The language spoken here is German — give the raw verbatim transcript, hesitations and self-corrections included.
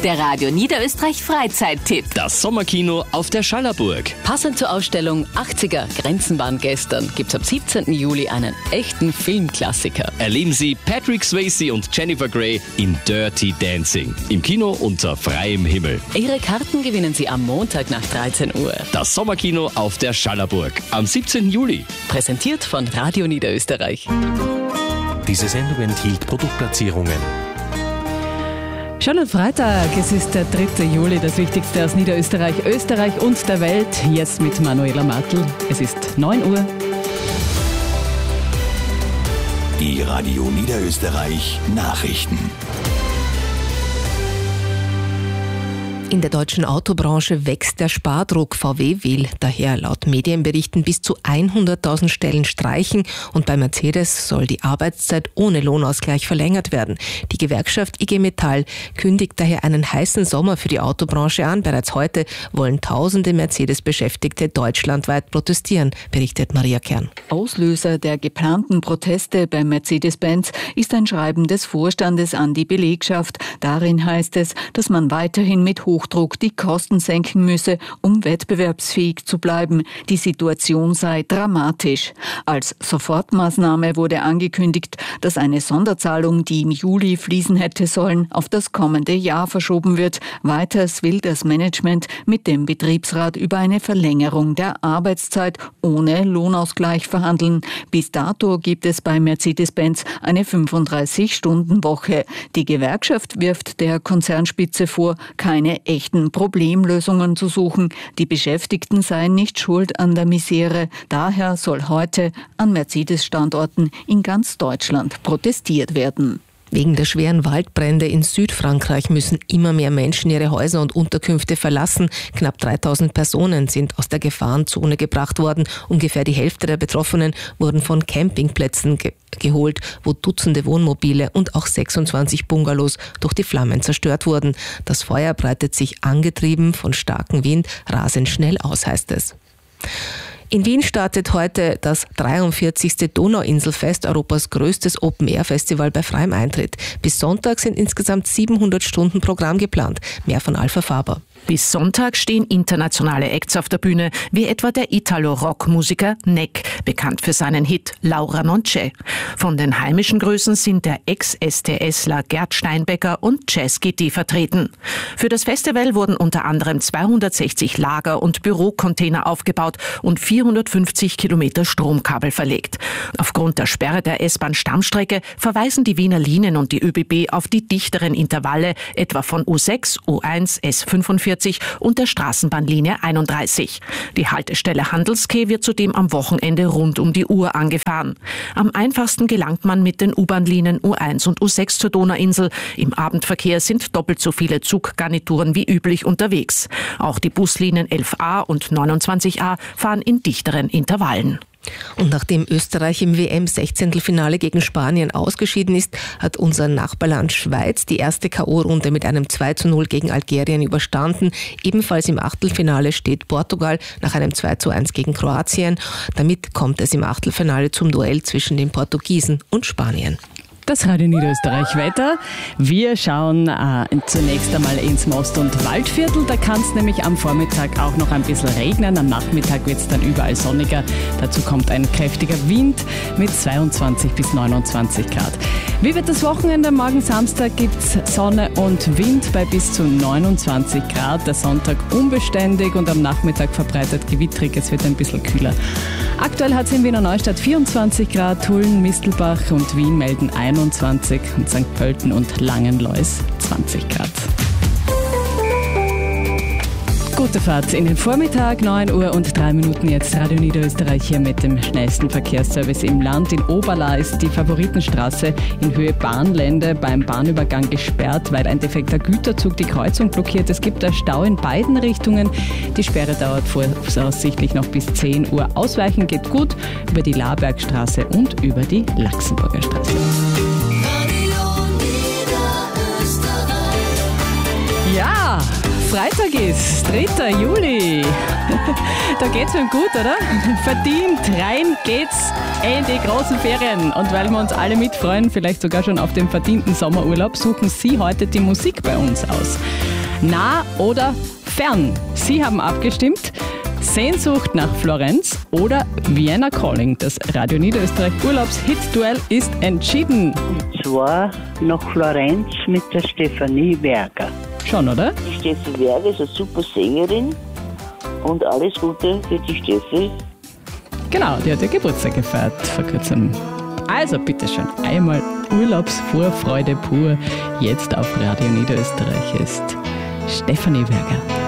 Der Radio Niederösterreich Freizeittipp. Das Sommerkino auf der Schallerburg. Passend zur Ausstellung achtziger Grenzen waren gestern gibt's ab siebzehnten Juli einen echten Filmklassiker. Erleben Sie Patrick Swayze und Jennifer Grey in Dirty Dancing. Im Kino unter freiem Himmel. Ihre Karten gewinnen Sie am Montag nach dreizehn Uhr. Das Sommerkino auf der Schallerburg am siebzehnten Juli. Präsentiert von Radio Niederösterreich. Diese Sendung enthielt Produktplatzierungen. Schon am Freitag, es ist der dritte Juli, das Wichtigste aus Niederösterreich, Österreich und der Welt. Jetzt mit Manuela Martl. Es ist neun Uhr. Die Radio Niederösterreich Nachrichten. In der deutschen Autobranche wächst der Spardruck. V W will daher laut Medienberichten bis zu hunderttausend Stellen streichen und bei Mercedes soll die Arbeitszeit ohne Lohnausgleich verlängert werden. Die Gewerkschaft I G Metall kündigt daher einen heißen Sommer für die Autobranche an. Bereits heute wollen tausende Mercedes-Beschäftigte deutschlandweit protestieren, berichtet Maria Kern. Auslöser der geplanten Proteste bei Mercedes-Benz ist ein Schreiben des Vorstandes an die Belegschaft. Darin heißt es, dass man weiterhin mit Hochdruck die Kosten senken müsse, um wettbewerbsfähig zu bleiben. Die Situation sei dramatisch. Als Sofortmaßnahme wurde angekündigt, dass eine Sonderzahlung, die im Juli fließen hätte sollen, auf das kommende Jahr verschoben wird. Weiters will das Management mit dem Betriebsrat über eine Verlängerung der Arbeitszeit ohne Lohnausgleich verhandeln. Bis dato gibt es bei Mercedes-Benz eine fünfunddreißig-Stunden-Woche. Die Gewerkschaft wirft der Konzernspitze vor, keine echten Problemlösungen zu suchen. Die Beschäftigten seien nicht schuld an der Misere. Daher soll heute an Mercedes-Standorten in ganz Deutschland protestiert werden. Wegen der schweren Waldbrände in Südfrankreich müssen immer mehr Menschen ihre Häuser und Unterkünfte verlassen. Knapp dreitausend Personen sind aus der Gefahrenzone gebracht worden. Ungefähr die Hälfte der Betroffenen wurden von Campingplätzen ge- geholt, wo Dutzende Wohnmobile und auch sechsundzwanzig Bungalows durch die Flammen zerstört wurden. Das Feuer breitet sich angetrieben von starkem Wind rasend schnell aus, heißt es. In Wien startet heute das dreiundvierzigste Donauinselfest, Europas größtes Open-Air-Festival bei freiem Eintritt. Bis Sonntag sind insgesamt siebenhundert Stunden Programm geplant. Mehr von Alpha Faber. Bis Sonntag stehen internationale Acts auf der Bühne, wie etwa der Italo-Rock-Musiker Neck, bekannt für seinen Hit Laura Non c'è. Von den heimischen Größen sind der Ex-STSler Gerd Steinbecker und Jazz G T vertreten. Für das Festival wurden unter anderem zweihundertsechzig Lager- und Bürocontainer aufgebaut und vierhundertfünfzig Kilometer Stromkabel verlegt. Aufgrund der Sperre der S-Bahn-Stammstrecke verweisen die Wiener Linien und die ÖBB auf die dichteren Intervalle, etwa von U sechs, U eins, S fünfundvierzig und der Straßenbahnlinie einunddreißig. Die Haltestelle Handelskeh wird zudem am Wochenende rund um die Uhr angefahren. Am einfachsten gelangt man mit den U-Bahn-Linien U eins und U sechs zur Donauinsel. Im Abendverkehr sind doppelt so viele Zuggarnituren wie üblich unterwegs. Auch die Buslinien elf a und neunundzwanzig a fahren in dichteren Intervallen. Und nachdem Österreich im W M-Sechzehntelfinale gegen Spanien ausgeschieden ist, hat unser Nachbarland Schweiz die erste K O-Runde mit einem zwei zu null gegen Algerien überstanden. Ebenfalls im Achtelfinale steht Portugal nach einem zwei zu eins gegen Kroatien. Damit kommt es im Achtelfinale zum Duell zwischen den Portugiesen und Spanien. Das Radio Niederösterreich Wetter. Wir schauen äh, zunächst einmal ins Most- und Waldviertel. Da kann es nämlich am Vormittag auch noch ein bisschen regnen. Am Nachmittag wird es dann überall sonniger. Dazu kommt ein kräftiger Wind mit zweiundzwanzig bis neunundzwanzig Grad. Wie wird das Wochenende? Morgen Samstag gibt es Sonne und Wind bei bis zu neunundzwanzig Grad. Der Sonntag unbeständig und am Nachmittag verbreitet gewittrig. Es wird ein bisschen kühler. Aktuell hat es in Wiener Neustadt vierundzwanzig Grad, Tulln, Mistelbach und Wien melden einundzwanzig und Sankt Pölten und Langenlois zwanzig Grad. Gute Fahrt in den Vormittag, neun Uhr und drei Minuten jetzt. Radio Niederösterreich hier mit dem schnellsten Verkehrsservice im Land. In Oberla ist die Favoritenstraße in Höhe Bahnlände beim Bahnübergang gesperrt, weil ein defekter Güterzug die Kreuzung blockiert. Es gibt da Stau in beiden Richtungen. Die Sperre dauert voraussichtlich noch bis zehn Uhr. Ausweichen geht gut über die Labergstraße und über die Laxenburger Straße. Ja! Freitag ist, dritter Juli. Da geht's mir gut, oder? Verdient, rein geht's in die großen Ferien. Und weil wir uns alle mitfreuen, vielleicht sogar schon auf den verdienten Sommerurlaub, suchen Sie heute die Musik bei uns aus. nah oder fern? Sie haben abgestimmt. Sehnsucht nach Florenz oder Vienna Calling. Das Radio Niederösterreich Urlaubshit-Duell ist entschieden. Und zwar nach Florenz mit der Stefanie Werger. Schon, oder? Die Steffi Werger ist eine super Sängerin und alles Gute für die Steffi. Genau, die hat ja Geburtstag gefeiert vor kurzem. Also bitteschön, einmal Urlaubsvorfreude pur. Jetzt auf Radio Niederösterreich ist Stefanie Werger.